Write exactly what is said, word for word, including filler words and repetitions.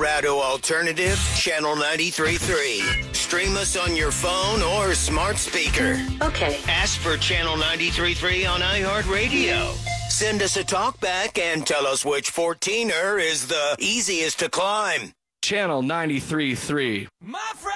Colorado Alternative, Channel ninety-three point three. Stream us on your phone or smart speaker. Okay. Ask for Channel ninety-three point three on iHeartRadio. Send us a talkback and tell us which fourteener is the easiest to climb. Channel ninety-three point three. My friend.